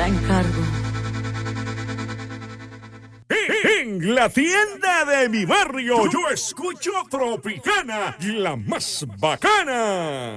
la encargo. En la tienda de mi barrio yo escucho Tropicana, la más bacana.